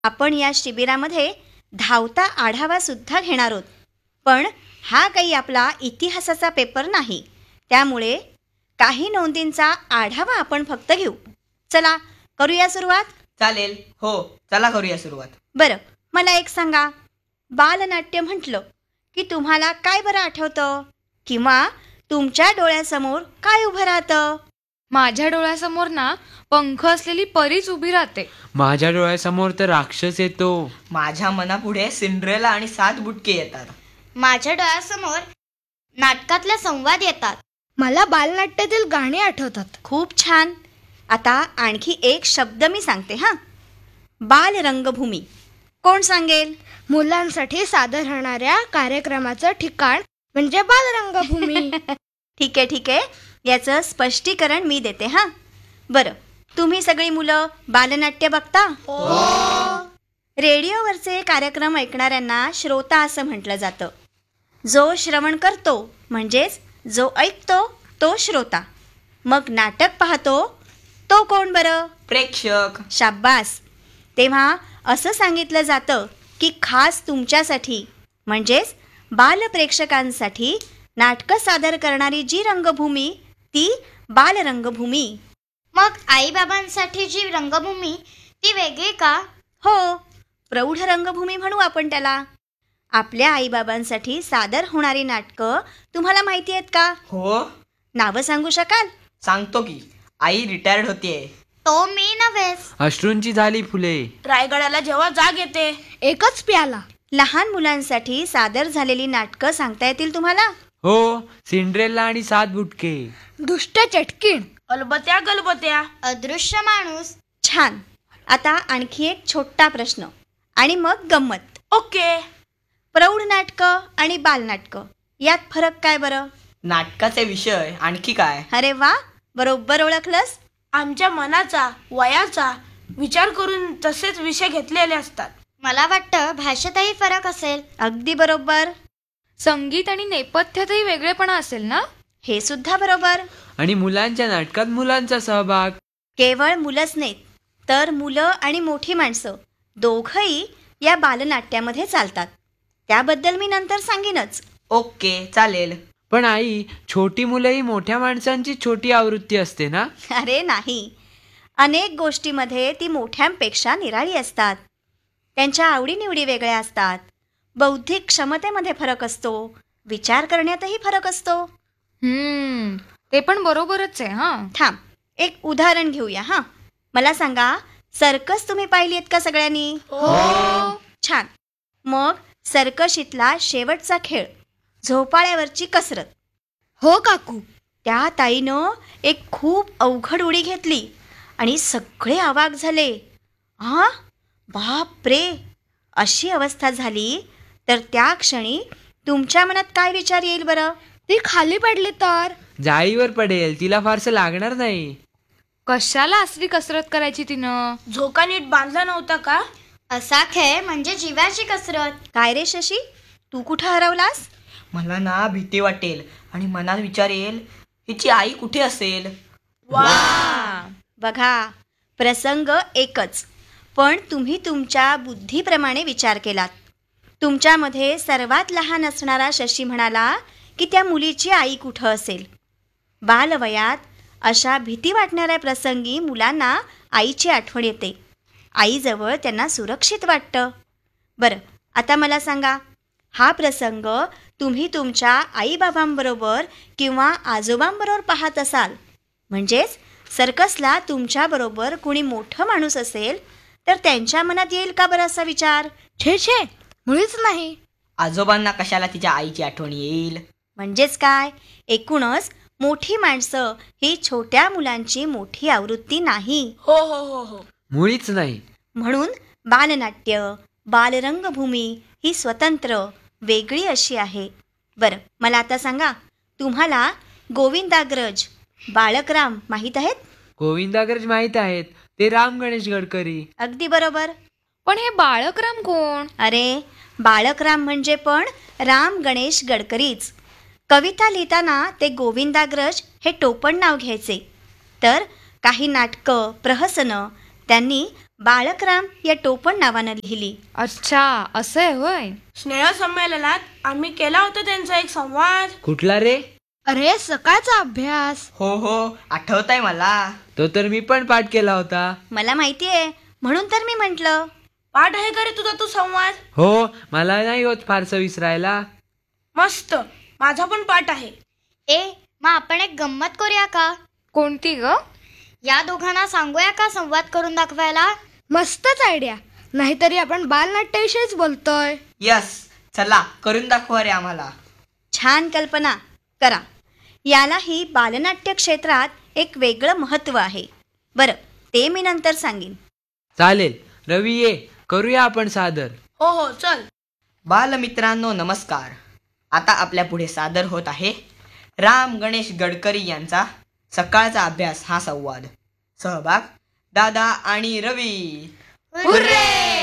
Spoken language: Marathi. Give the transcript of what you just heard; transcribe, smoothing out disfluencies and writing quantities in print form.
आपण या शिबिरामध्ये धावता आढावा सुद्धा घेणार आहोत. पण हा काही आपला इतिहासाचा पेपर नाही, त्यामुळे काही नोंदींचा आढावा आपण फक्त घेऊ. चला करूया सुरुवात. चालेल. हो, चला करूया सुरुवात. बरं, मला एक सांगा, बालनाट्य म्हटलं की तुम्हाला काय बरं आठवतं किंवा तुमच्या डोळ्यासमोर काय उभं राहतं? माझ्या डोळ्यासमोर ना पंख असलेली परीच उभी राहते. माझ्या डोळ्यासमोर तर राक्षस येतो. माझ्या मनापुढे सिंड्रेला आणि 7 बुटके येतात. माझ्या डोळ्यासमोर नाटकातले संवाद येतात. मला बालनाट्यातील गाणी आठवतात. खूप छान. आता आणखी एक शब्द मी सांगते हां. बालरंगभूमी. कोण सांगेल? मुलांसाठी सादर होणाऱ्या कार्यक्रमाचं ठिकाण म्हणजे बालरंगभूमी. ठीक आहे, याचं स्पष्टीकरण मी देते हां. बरं, तुम्ही सगळी मुलं बालनाट्य बघता? रेडिओवरचे कार्यक्रम ऐकणाऱ्यांना श्रोता असं म्हटलं जातं. जो श्रवण करतो म्हणजेच जो ऐकतो तो श्रोता. मग नाटक पाहतो तो कोण बरं? प्रेक्षक. शाब्बास. तेव्हा असं सांगितलं जातं की खास तुमच्यासाठी म्हणजेच बालप्रेक्षकांसाठी नाटकं सादर करणारी जी रंगभूमी ती बालरंगभूमी. मग आईबाबांसाठी जी रंगभूमी ती वेगळी का? हो, प्रौढ रंगभूमी म्हणू आपण त्याला. आपल्या आईबाबांसाठी सादर होणारी नाटकं तुम्हाला माहिती आहेत का? हो. नावं सांगू शकाल? सांगतो की. आई रिटायर्ड होतीये. तो मी नव्हेच. अश्रूंची झाली फुले. रायगडाला जेव्हा जाग येते एकच प्याला. लहान मुलांसाठी सादर झालेली नाटकं सांगता येतील तुम्हाला? हो, सिंड्रेला आणि 7 बुटके. दुष्ट चटकीण. अलबत्या गलबत्या. अदृश्य माणूस. छान. आता आणखी एक छोटा प्रश्न आणि मग गंमत. ओके. प्रौढ नाटकं आणि बालनाटकं यात फरक काय बरं? नाटकाचे विषय आणखी काय? अरे वा, बरोबर ओळखलंस. आमच्या मनाचा वयाचा विचार करून तसेच विषय घेतलेले असतात. मला वाटतं भाषेतही फरक असेल. अगदी बरोबर. संगीत आणि नेपथ्यातही वेगळेपणा असेल ना? हे सुद्धा बरोबर. आणि मुलांच्या नाटकात मुलांचा सहभाग. केवळ मुलंच नाहीत तर मुलं आणि मोठी माणसं दोघंही या बालनाट्यामध्ये चालतात. त्याबद्दल मी नंतर सांगेनच. ओके, चालेल. पण आई, छोटी मुलंही मोठ्या माणसांची छोटी आवृत्ती असते ना? अरे नाही, अनेक गोष्टीमध्ये ती मोठ्यांपेक्षा निराळी असतात. त्यांच्या आवडीनिवडी वेगळ्या असतात. बौद्धिक क्षमतेमध्ये फरक असतो. विचार करण्यातही फरक असतो. ते पण बरोबरच आहे. हां, थांब, एक उदाहरण घेऊया हां. मला सांगा, सर्कस तुम्ही पाहिली आहेत का सगळ्यांनी? छान. मग सर्कशीतला शेवटचा खेळ, झोपाळ्यावरची कसरत. हो काकू. त्या ताईनं एक खूप अवघड उडी घेतली आणि सगळे अवाक झाले. हां, बाप रे, अशी अवस्था झाली तर त्या क्षणी तुमच्या मनात काय विचार येईल बरं? ती खाली पडली तर? जाळीवर पडेल, तिला फारसं लागणार नाही. कशाला असली कसरत करायची तिनं? झोका नीट बांधला नव्हता का? असा खेळ म्हणजे जीवाची कसरत. काय रे शशी, तू कुठं हरवलास? मला ना भीती वाटेल आणि मनात विचार येईल, हिची आई कुठे असेल? बघा, प्रसंग एकच, पण तुम्ही तुमच्या बुद्धीप्रमाणे विचार केलात. तुमच्यामध्ये सर्वात लहान असणारा शशी म्हणाला की त्या मुलीची आई कुठं असेल. बालवयात अशा भीती वाटणाऱ्या प्रसंगी मुलांना आईची आठवण येते. आईजवळ त्यांना सुरक्षित वाटतं. बरं, आता मला सांगा, हा प्रसंग तुम्ही तुमच्या आईबाबांबरोबर किंवा आजोबांबरोबर पाहत असाल, म्हणजेच सर्कसला तुमच्याबरोबर कुणी मोठं माणूस असेल तर त्यांच्या मनात येईल का बरं असा विचार? छे, मुळीच नाही. आजोबांना कशाला तिच्या आईची आठवण येईल? म्हणजेच काय, एकूणच मोठी माणसं ही छोट्या मुलांची मोठी आवृत्ती नाही. हो. मुळीच नाही. म्हणून बालनाट्य, बालरंगभूमी ही स्वतंत्र वेगळी अशी आहे. बरं, मला आता सांगा, तुम्हाला गोविंदाग्रज, बाळकराम माहीत आहेत? गोविंदाग्रज माहीत आहेत. ते राम गणेश गडकरी. अगदी बरोबर. पण हे बाळकराम कोण? अरे, बाळकराम म्हणजे पण राम गणेश गडकरीच. कविता लिहिताना ते गोविंदाग्रज हे टोपण नाव घ्यायचे. तर काही नाटकं, प्रहसनं त्यांनी बाळकराम या टोपण नावानं लिहिली. अच्छा असं आहे होय. स्नेहसंमेलनात आम्ही केला होता त्यांचा एक संवाद. कुठला रे? अरे सकाळचा अभ्यास. हो आठवतंय मला. तो तर मी पण पाठ केला होता. मला माहितीये म्हणून तर मी म्हटलं. पाठ आहे का रे तुझा तो संवाद? हो, मला नाही होत फारसं विसरायला. मस्त, माझा पण पाठ आहे. मग आपण एक गंमत करूया का? कोणती ग? या दोघांना सांगूया का संवाद करून दाखवायला? मस्तच आयडिया. नाहीतरी आपण बालनाट्याविषयीच बोलतोय. यस, चला करून दाखवा रे आम्हाला. छान कल्पना, करा. यालाही बालनाट्य क्षेत्रात एक वेगळं महत्त्व आहे. बरं, ते मी नंतर सांगेन. चालेल, रवी ये, करूया आपण सादर. हो चल. बालमित्रांनो नमस्कार. आता आपल्या पुढे सादर होत आहे राम गणेश गडकरी यांचा सकाळचा अभ्यास हा संवाद. सहभाग दादा आणि रवी. हुर्रे!